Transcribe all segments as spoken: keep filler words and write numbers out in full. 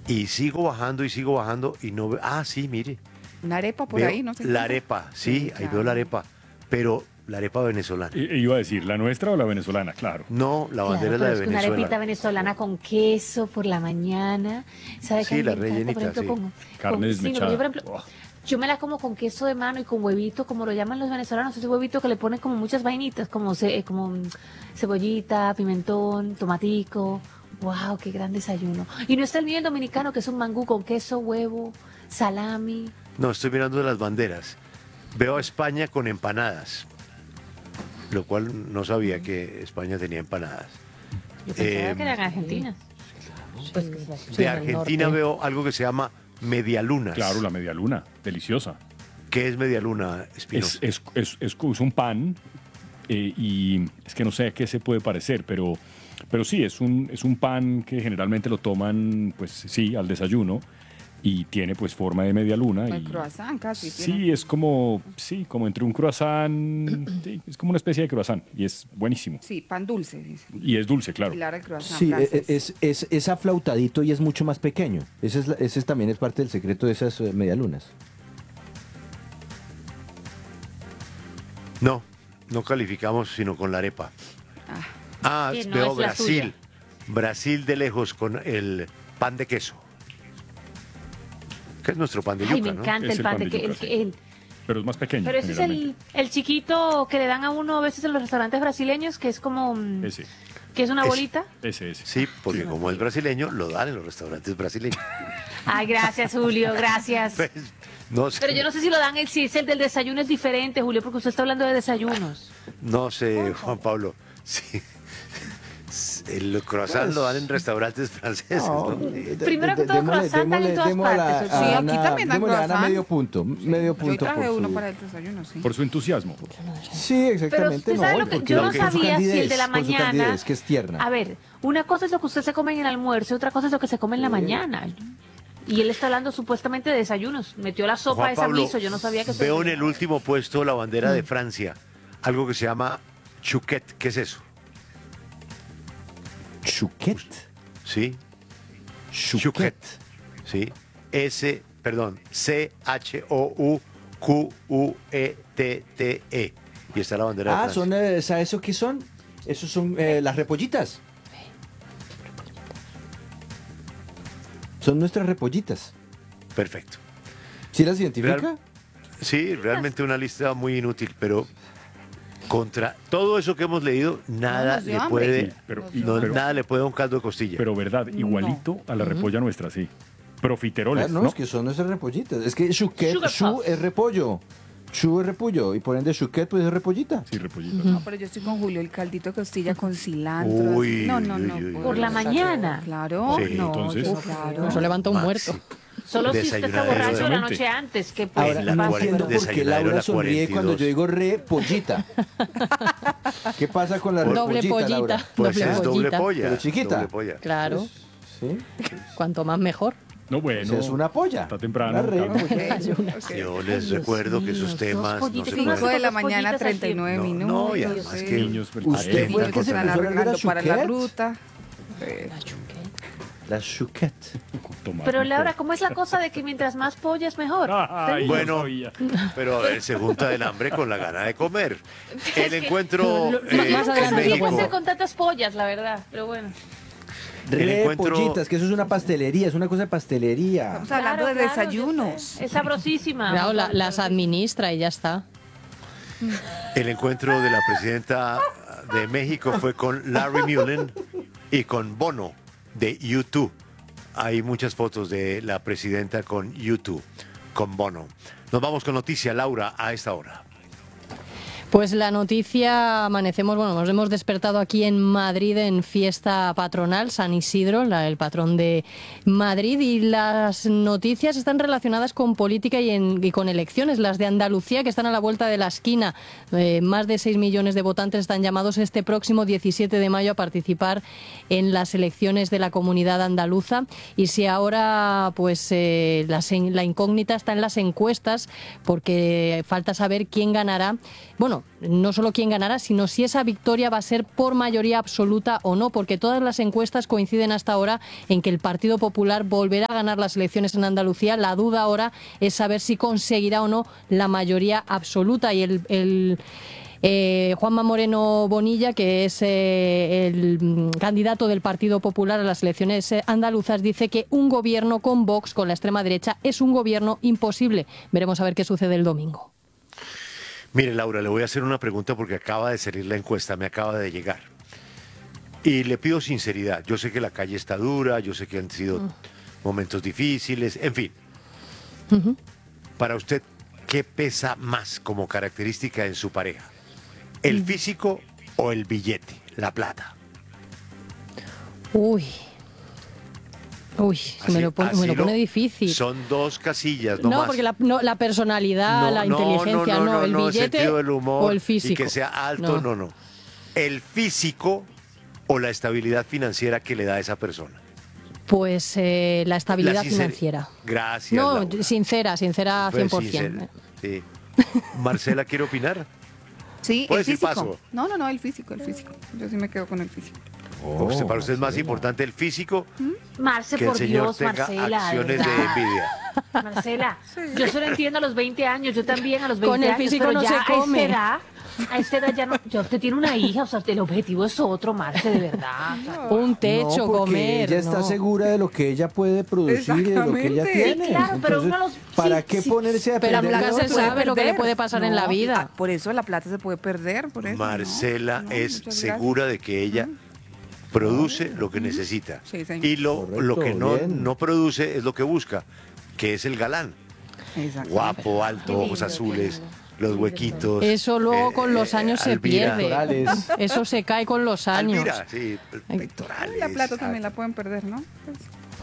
Y sigo bajando y sigo bajando y no veo. Ah, sí, mire. Una arepa por Veo ahí, no sé. la arepa, sí, Sí, ahí claro. veo la arepa. Pero la arepa venezolana. I- Iba a decir, ¿la nuestra o la venezolana? Claro. No, la bandera Claro, es la pero de es que una arepita Venezuela. venezolana con queso por la mañana. ¿Sabe Sí, qué? A mí la me encanta, por rellenita, ejemplo, sí. con, Carne con- sí, no, desmechada. yo, por ejemplo, Oh. yo me la como con queso de mano y con huevito, como lo llaman los venezolanos, ese huevito que le ponen como muchas vainitas, como, ce- como mm, cebollita, pimentón, tomatico. ¡Wow! ¡Qué gran desayuno! Y no está el bien dominicano, que es un mangú con queso, huevo, salami. No, estoy mirando las banderas. Veo a España con empanadas, lo cual no sabía que España tenía empanadas. Yo pensaba Eh, que eran argentinas. Pues, sí, De en el Argentina norte. veo algo que se llama medialunas. Claro, la media luna, deliciosa. ¿Qué es medialuna, Es, Espinosa? es, es, es, es un pan eh, y es que no sé a qué se puede parecer, pero, pero sí, es un, es un pan que generalmente lo toman, pues sí, al desayuno y tiene pues forma de media luna. El Y, croissant casi. sí, tiene. es como, sí, como entre un croissant, sí, es como una especie de croissant y es buenísimo. Sí, pan dulce, dice. Y es dulce, claro. Pilar el croissant Sí, francés. es, es, es aflautadito y es mucho más pequeño. Ese, es la- ese también es parte del secreto de esas eh, medialunas. No, no calificamos sino con la arepa. Ah, Sí, no veo es la Brasil. suya. Brasil de lejos con el pan de queso. Que es nuestro pan de yuca, Ay, me ¿no? encanta Es el el pan pan de de que... yuca, el- sí. el- Pero es más pequeño. Pero ese es el, generalmente. el chiquito que le dan a uno a veces en los restaurantes brasileños, que es como... mm, Ese, que es una Ese. bolita. ese, ese. Sí, porque como es brasileño, lo dan en los restaurantes brasileños. Ay, gracias, Julio, gracias. Pues, no sé, Pero yo no sé si lo dan, si es el del desayuno es diferente, Julio, porque usted está hablando de desayunos. no sé, Juan Pablo. Sí. El croissant lo dan en restaurantes franceses, ¿no? de- Primero que de- todo, démosle- croissant dan en démosle- todas démosle a- partes, a Sí, aquí Ana- también dan démosle a Ana croissant. medio punto, medio Yo punto traje por uno su- para el desayuno, sí. Por su entusiasmo. Sí, Pero exactamente. usted sabe no, lo que porque yo por no su sabía si el candidez, de la por su mañana. candidez, que es tierna. A ver, una cosa es lo que usted se come en el almuerzo, otra cosa es lo que se come en la mañana. Y él está hablando supuestamente de desayunos. Metió la sopa Juan esa Pablo, miso, yo no sabía que se veo en el último puesto la bandera de Francia, algo que se llama chouquet. ¿Qué es eso? Chouquet. Sí, Chouquet. sí. S, perdón, C H O U Q U E T T E. Y está la bandera de Ah, Francia. son, eh, ¿sabes eso qué son? Esos son eh, las repollitas. Son nuestras repollitas. Perfecto. ¿Sí las identifica? Real- Sí, realmente una lista muy inútil, pero contra todo eso que hemos leído, nada nos dio le hambre. puede, Sí, pero- no, pero- nada le puede dar un caldo de costilla. Pero verdad, igualito a la repolla nuestra, sí. Profiteroles, Ah, no, ¿no? es que son nuestras repollitas. Es que chouquet, Sugar chou puffs. es repollo. Chou es repollo. Y por ende chouquet pues es repollita. Sí, repollita. No, pero yo estoy con Julio, el caldito de costilla con cilantro. Uy, no, no, no. uy, uy, puedo. Por la mañana. Claro, Sí, no, entonces- yo- Uf, claro. Eso levanta un Maxi. muerto. Solo si usted está Desayunadero borracho la Exactamente. noche antes, que pues Ahora, la no cuarenta- entiendo por qué desayunadero Laura la sonríe cuarenta y cuando dos. yo digo repollita. ¿Qué pasa con la Doble repollita, pollita. Laura? Pues doble es doble pollita. polla. Pero chiquita. doble polla. Claro, ¿Sí? cuanto más mejor. No, bueno. Pues es una polla. Está temprano. Una calma. repolla. Yo les Dios recuerdo que mío, esos dos temas no pollitos, se cinco Cinco pueden... de la Dos mañana, pollitas treinta y nueve No, minutos. no, y además sí. que- Niños, Usted arepas. fue el que se están empezó a hablar de la arreglando para la chouquet. ruta. La chouquet. Tomar Pero mejor. Laura, ¿cómo es la cosa de que mientras más pollas mejor? Ay, yo Bueno, sabía. pero a ver, se junta el hambre con la gana de comer. El encuentro Lo- eh, más en adelante lo ¿Qué México. puede ser con tantas pollas, la verdad? Pero bueno. El encuentro- Repollitas, que eso es una pastelería, es una cosa de pastelería. Estamos hablando Claro, de claro, yo desayunos. sé. Es sabrosísima. Claro, la- las administra y ya está. El encuentro de la presidenta de México fue con Larry Mullen y con Bono de U dos. Hay muchas fotos de la presidenta con U dos, con Bono. Nos vamos con noticia, Laura, a esta hora. Pues la noticia, amanecemos, bueno, nos hemos despertado aquí en Madrid en fiesta patronal, San Isidro, la- el patrón de Madrid, y las noticias están relacionadas con política y, en- y con elecciones, las de Andalucía, que están a la vuelta de la esquina. Eh, más de seis millones de votantes están llamados este próximo diecisiete de mayo a participar en las elecciones de la comunidad andaluza, y si ahora pues eh, las en- la incógnita está en las encuestas, porque falta saber quién ganará. Bueno, bueno, no solo quién ganará, sino si esa victoria va a ser por mayoría absoluta o no, porque todas las encuestas coinciden hasta ahora en que el Partido Popular volverá a ganar las elecciones en Andalucía. La duda ahora es saber si conseguirá o no la mayoría absoluta, y el... el Eh, Juanma Moreno Bonilla, que es eh, el mm, candidato del Partido Popular a las elecciones eh, andaluzas, dice que un gobierno con Vox, con la extrema derecha, es un gobierno imposible. Veremos a ver qué sucede el domingo. Mire, Laura, le voy a hacer una pregunta porque acaba de salir la encuesta, me acaba de llegar. Y le pido sinceridad. Yo sé que la calle está dura, yo sé que han sido mm. momentos difíciles, en fin. Uh-huh. Para usted, ¿qué pesa más como característica en su pareja? ¿El físico o el billete, la plata? Uy. Uy, así, me, lo pone, me lo pone lo, difícil. Son dos casillas, no, no más. Porque la, no, la personalidad, no, la no, inteligencia, no, no, no, el no, billete el del humor, o el físico. Y que sea alto, no. no, no. El físico o la estabilidad financiera que le da a esa persona. Pues eh, la estabilidad la sincer... financiera. Gracias, No, Laura. sincera, sincera cien por ciento. Pues, sí. Marcela, ¿quiere opinar? Sí, el físico. Paso? No, no, no, el físico, el físico. Yo sí me quedo con el físico. Oh, ¿Usted, ¿Para usted es más importante el físico Marce, que el por señor Dios, tenga Marcela, acciones de, de envidia? Marcela, sí. Yo solo entiendo a los veinte años, yo también a los veinte con el años, físico pero no ya se come. a esta edad, a esta edad ya no, yo te tiene una hija, o sea, el objetivo es otro, Marce, de verdad. No. Un techo, no, porque comer. Ella está no. segura de lo que ella puede producir y de lo que ella tiene. Sí, claro, pero Entonces, uno los, ¿para sí, qué sí, ponerse a Pero perder? nunca se sabe lo que le puede pasar no, en la vida. Por eso la plata se puede perder. Por eso, Marcela no, no, es segura de que ella produce lo que necesita. Sí, y lo, Correcto, lo que no, bien. no produce es lo que busca, que es el galán. Exacto. Guapo, alto, Qué ojos lindo, azules, qué lindo. los huequitos. Eso luego eh, con los años eh, se Alvira. pierde. Pectorales. Eso se cae con los años. Alvira, sí, pectorales. La plata también la pueden perder, ¿no? Pues,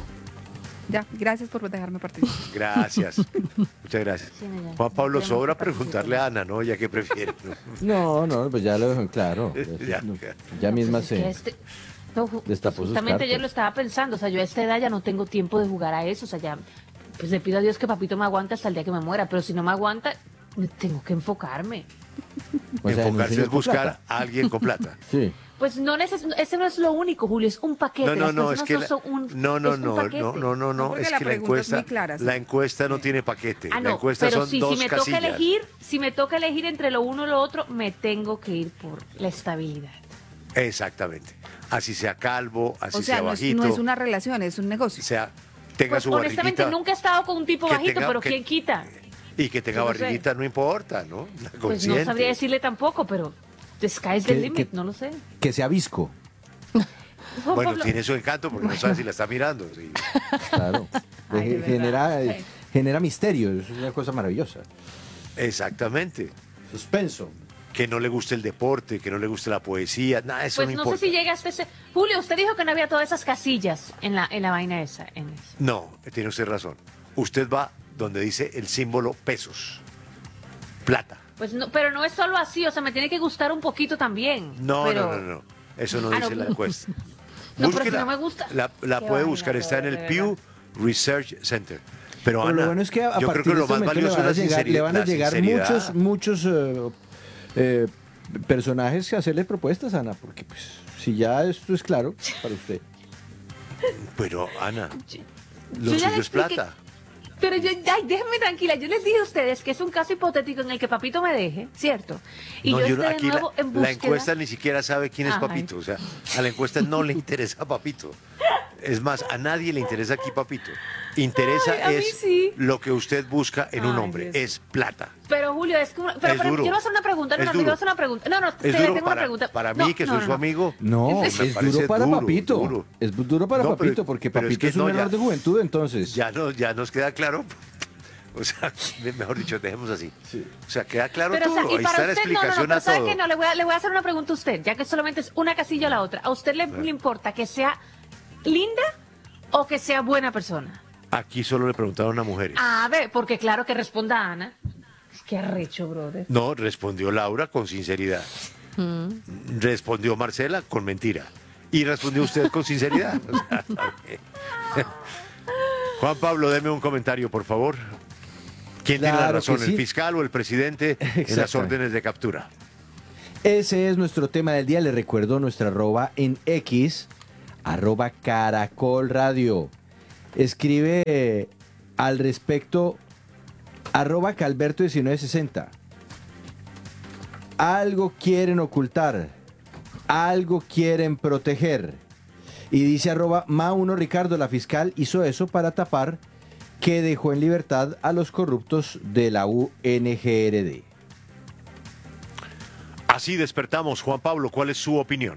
ya, gracias por dejarme participar. Gracias, muchas gracias. Sí, no, ya. Juan Pablo, Tenemos sobra que preguntarle participar. a Ana, ¿no? Ya que prefiere. No, no, pues ya lo dejo en claro. Ya, No, ya. ya misma Pues es que se este- no, ju- destapó sus justamente ayer cartas. lo estaba pensando, o sea, yo a esta edad ya no tengo tiempo de jugar a eso, o sea, ya, pues le pido a Dios que papito me aguante hasta el día que me muera, pero si no me aguanta, me tengo que enfocarme. O sea, en un Enfocarse señor es con buscar plata. a alguien con plata. Sí. Pues no neces ese no es lo único, Julio, es un paquete. No, no, Las no, es personas que no la- son un, no, no, es un no, paquete. no, no, no, No, no, porque es la que la pregunta es encuesta, muy clara, sí. la encuesta no tiene paquete. Ah, La no, encuesta pero son sí, dos si me casillas. toca elegir, si me toca elegir entre lo uno y lo otro, me tengo que ir por la estabilidad. Exactamente. Así sea calvo, así O sea, sea no es, bajito, no es una relación, es un negocio. sea tenga Pues su honestamente barriguita nunca he estado con un tipo que bajito, tenga- pero que- ¿quién quita? y que tenga Yo no sé. barriguita, no importa, ¿no? La Pues no consciente. sabría decirle tampoco, pero the sky's Que- the limit, que- no lo sé. Que sea visco. Juan Bueno, Pablo- tiene su encanto porque no sabe si la está mirando. sí. Claro. Ay, de Eh, genera, verdad. eh, genera misterio. Es una cosa maravillosa. Exactamente. Suspenso. Que no le guste el deporte, que no le guste la poesía, nada, eso Pues no no, importa. sé si llega hasta ese... Julio, usted dijo que no había todas esas casillas en la, en la vaina esa. En eso. No, tiene usted razón. Usted va donde dice el símbolo pesos. Plata. Pues no, pero no es solo así, o sea, me tiene que gustar un poquito también. No, pero... no, no, no. Eso no Ah, dice no. la encuesta. No, pero si Búsquela. no me gusta. La, la Qué puede vaina, buscar, está en de el verdad. Pew Research Center. Pero, Pero Ana, lo bueno es que a, a yo creo partir que de lo este más momento le valioso van a es la llegar, le sinceridad. van a la llegar sinceridad. muchos, muchos eh, eh, personajes a hacerle propuestas, Ana, porque pues si ya esto es claro para usted. Pero, Ana, Yo lo ya suyo le es expliqué- plata. Pero yo, ay, déjenme tranquila, yo les dije a ustedes que es un caso hipotético en el que Papito me deje, ¿cierto? Y No, yo, yo esté aquí de nuevo la, en la búsqueda. encuesta ni siquiera sabe quién es Ay. Papito. O sea, a la encuesta no le interesa Papito. Es más, a nadie le interesa aquí Papito. Interesa Ay, a mí es sí. lo que usted busca en un Ay, hombre, Dios. es plata. Pero Julio, es que una- pero, Es pero duro. quiero hacer una pregunta, no, Es no, duro. quiero hacer una pregunta. No, no, te, Es duro tengo una para, pregunta. para No, mí, que no, soy no, su no. amigo. No, Me es parece duro para duro, Papito. duro. Es duro para No, pero- Papito, porque pero es Papito que es, un no, error ya- de juventud, entonces. Ya, no, ya nos queda claro. O sea, mejor dicho, dejemos así. Sí. O sea, queda claro Pero, o todo. sea, y Ahí para está la usted, no, no, no, explicación pero a ¿sabe todo. qué? No, le voy, a, le voy a hacer una pregunta a usted, ya que solamente es una casilla o la otra. ¿A usted le, le importa que sea linda o que sea buena persona? Aquí solo le preguntaron a mujeres. A ver, porque claro que responda Ana. Qué arrecho, brother. No, respondió Laura con sinceridad. Respondió Marcela con mentira. Y respondió usted con sinceridad. O sea, Juan Pablo, deme un comentario, por favor. ¿Quién tiene la Claro razón, que el sí. fiscal o el presidente en las Exactamente. órdenes de captura? Ese es nuestro tema del día. Les recuerdo nuestra arroba en X, arroba Caracol Radio. Escribe eh, al respecto arroba Calberto diecinueve sesenta. Algo quieren ocultar, algo quieren proteger. Y dice arroba Ma uno Ricardo, la fiscal hizo eso para tapar que dejó en libertad a los corruptos de la U N G R D. Así despertamos. Juan Pablo, ¿cuál es su opinión?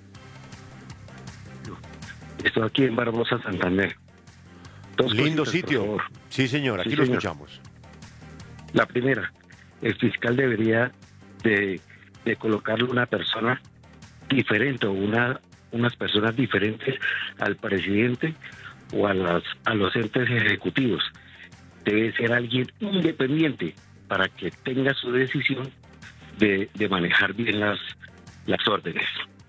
Estoy aquí en Barbosa, Santander. Dos Lindo cositas, sitio. por favor. Sí, señor, aquí Sí, lo señor. escuchamos. La primera, el fiscal debería de, de colocarle una persona diferente o una, unas personas diferentes al presidente o a, las, a los entes ejecutivos. Debe ser alguien independiente para que tenga su decisión de, de manejar bien las, las órdenes.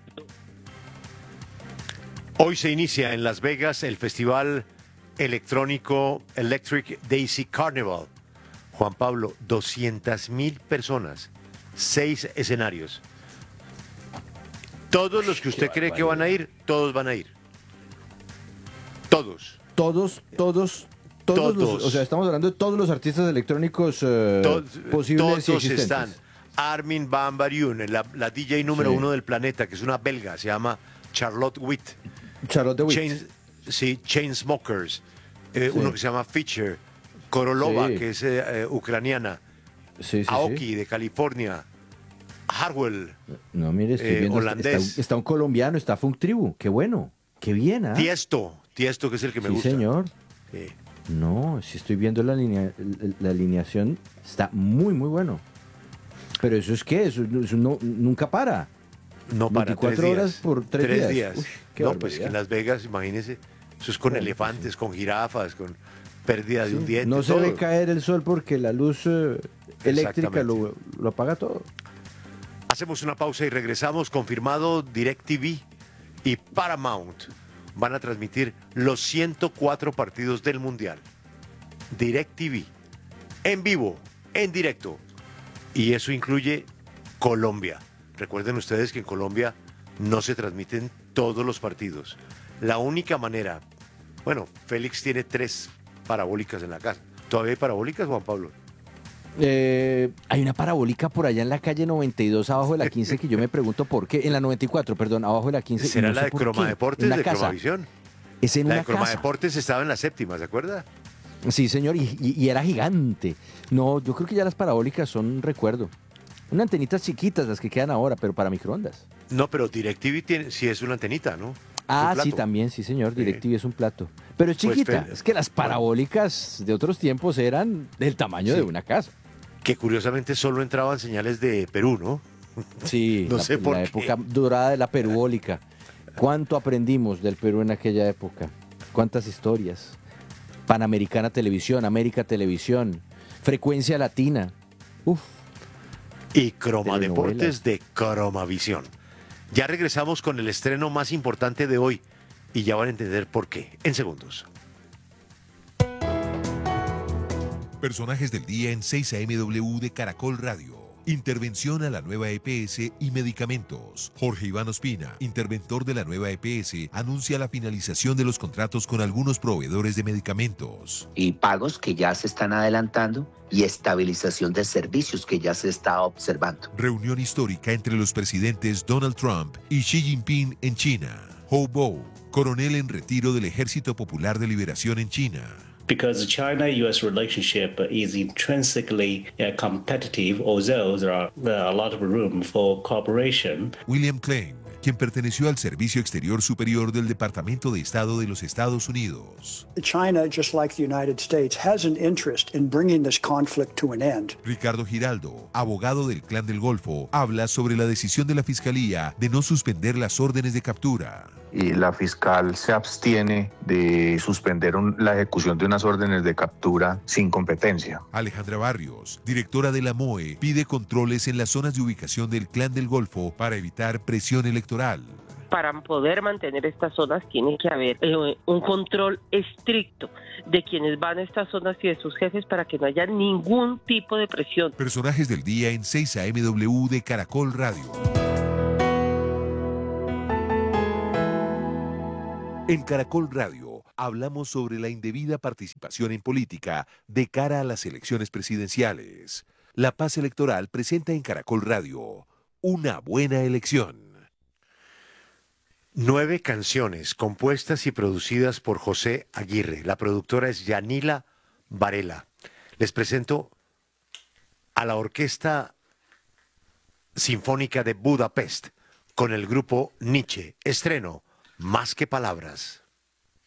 Hoy se inicia en Las Vegas el festival electrónico Electric Daisy Carnival. Juan Pablo, doscientas mil personas, seis escenarios. Todos los que usted cree que van a ir, todos van a ir. Todos. Todos, todos, todos, los- Todos. o sea, estamos hablando de todos los artistas electrónicos eh, Tod- posibles y todos existentes. están. Armin van Buuren, la, la D J número Sí. uno del planeta, que es una belga, se llama Charlotte Witt. Charlotte de Witt. Chain, sí, Chainsmokers, eh, Sí. uno que se llama Fisher, Korolova, Sí. que es eh, eh, ucraniana, Sí, sí, sí. Aoki de California, Harwell, No, mire, estoy eh, viendo. holandés. Está, está un colombiano, está Funk Tribu. Qué bueno. Qué bien, ¿ah? Tiesto, Tiesto que es el que me Sí, gusta. señor. Sí. No, si estoy viendo la, linea- la alineación, está muy, muy bueno. Pero eso es qué, eso, eso no, nunca para. No para veinticuatro tres horas días. por tres días. Uy, qué no, pues barbaridad. que en Las Vegas, imagínese, eso es con Bueno, pues elefantes, con jirafas, con pérdida de un diente. No se todo. ve caer el sol porque la luz eh, eléctrica lo, lo apaga todo. Hacemos una pausa y regresamos. Confirmado, DirecTV y Paramount van a transmitir los ciento cuatro partidos del Mundial. DirecTV, en vivo, en directo. Y eso incluye Colombia. Recuerden ustedes que en Colombia no se transmiten todos los partidos. La única manera, bueno, Félix tiene tres parabólicas en la casa. ¿Todavía hay parabólicas, Juan Pablo? Eh, hay una parabólica por allá en la calle noventa y dos, abajo de la quince, que yo me pregunto por qué. En la noventa y cuatro, perdón, abajo de la quince. y ¿Será no la sé de por Croma qué. Deportes, En la de casa. Cromavisión? Es en La una de Croma casa. Deportes estaba en la séptima, ¿se acuerda? Sí, señor, y, y- y era gigante. No, yo creo que ya las parabólicas son recuerdo. Unas antenitas chiquitas las que quedan ahora, pero para microondas. No, pero DirecTV tiene, sí es una antenita, ¿no? Ah, Es un sí, plato. también, sí, señor. DirecTV es un plato. Pero es Pues, chiquita. Fel- es que las parabólicas de otros tiempos eran del tamaño Sí. de una casa. Que curiosamente solo entraban señales de Perú, ¿no? Sí, No la, sé por la qué. época dorada de la perubólica. ¿Cuánto aprendimos del Perú en aquella época? ¿Cuántas historias? Panamericana Televisión, América Televisión, Frecuencia Latina. Uf, Y Croma Telenovelas. Deportes de Cromavisión. Ya regresamos con el estreno más importante de hoy y ya van a entender por qué en segundos. Personajes del día en seis A M W de Caracol Radio. Intervención a la nueva E P S y medicamentos. Jorge Iván Ospina, interventor de la nueva E P S, anuncia la finalización de los contratos con algunos proveedores de medicamentos. Y pagos que ya se están adelantando y estabilización de servicios que ya se está observando. Reunión histórica entre los presidentes Donald Trump y Xi Jinping en China. Hou Bo, coronel en retiro del Ejército Popular de Liberación en China. Because the China-U S relationship is intrinsically uh, competitive, although there are, there are a lot of room for cooperation. William Klein, quien perteneció al Servicio Exterior Superior del Departamento de Estado de los Estados Unidos. China, just like the United States, has an interest in bringing this conflict to an end. Ricardo Giraldo, abogado del Clan del Golfo, habla sobre la decisión de la Fiscalía de no suspender las órdenes de captura. Y la fiscal se abstiene de suspender un- la ejecución de unas órdenes de captura sin competencia. Alejandra Barrios, directora de la M O E, pide controles en las zonas de ubicación del Clan del Golfo para evitar presión electoral. para poder mantener estas zonas tiene que haber eh, un control estricto de quienes van a estas zonas y de sus jefes para que no haya ningún tipo de presión. Personajes del día en seis A M W de Caracol Radio. En Caracol Radio hablamos sobre la indebida participación en política de cara a las elecciones presidenciales. La Paz Electoral presenta en Caracol Radio una buena elección. Nueve canciones compuestas y producidas por José Aguirre. La productora es Yanila Varela. Les presento a la Orquesta Sinfónica de Budapest con el grupo Nietzsche. Estreno, Más que Palabras.